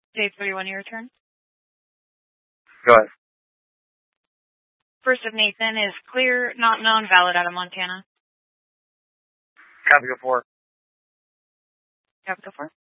Dave 31, your turn. Go ahead. First of Nathan is clear, not known, valid out of Montana. Copy, go for it. Copy, go for it.